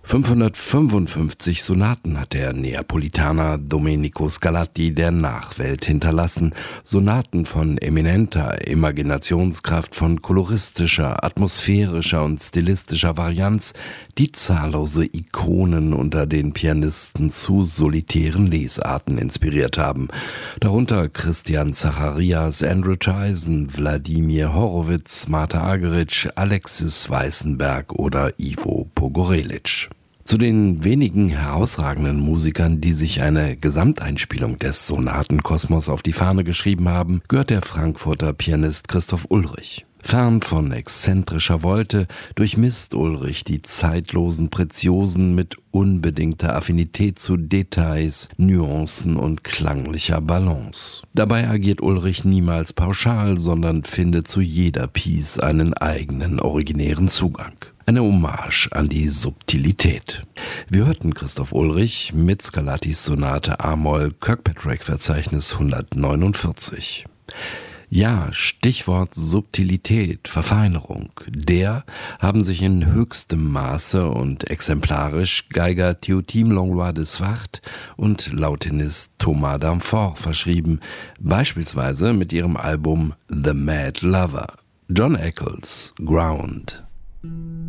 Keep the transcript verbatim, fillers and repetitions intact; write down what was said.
fünfhundertfünfundfünfzig Sonaten hat der Neapolitaner Domenico Scarlatti der Nachwelt hinterlassen. Sonaten von eminenter Imaginationskraft, von koloristischer, atmosphärischer und stilistischer Varianz, die zahllose Ikonen unter den Pianisten zu solitären Lesarten inspiriert haben. Darunter Christian Zacharias, Andrew Theisen, Wladimir Horowitz, Marta Argerich, Alexis Weissenberg oder Ivo Pogorelic. Zu den wenigen herausragenden Musikern, die sich eine Gesamteinspielung des Sonatenkosmos auf die Fahne geschrieben haben, gehört der Frankfurter Pianist Christoph Ullrich. Fern von exzentrischer Volte durchmisst Ullrich die zeitlosen Preziosen mit unbedingter Affinität zu Details, Nuancen und klanglicher Balance. Dabei agiert Ullrich niemals pauschal, sondern findet zu jeder Piece einen eigenen originären Zugang. Eine Hommage an die Subtilität. Wir hörten Christoph Ullrich mit Scarlattis Sonate a-Moll Kirkpatrick-Verzeichnis hundertneunundvierzig. Ja, Stichwort Subtilität, Verfeinerung. Der haben sich in höchstem Maße und exemplarisch Geiger Théotime Langlois de Swart und Lautenist Thomas Damfort verschrieben, beispielsweise mit ihrem Album The Mad Lover. John Eccles, Ground.